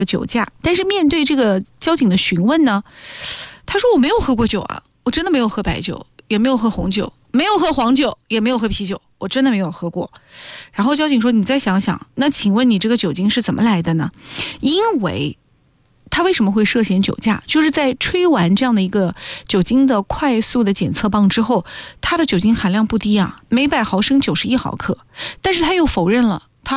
酒驾。但是面对这个交警的询问呢，他说我没有喝过酒啊，我真的没有喝白酒，也没有喝红酒，没有喝黄酒，也没有喝啤酒，我真的没有喝过。然后交警说你再想想，那请问你这个酒精是怎么来的呢？因为他为什么会涉嫌酒驾，就是在吹完这样的一个酒精的快速的检测棒之后，它的酒精含量不低啊，每100毫升91毫克，但是他又否认了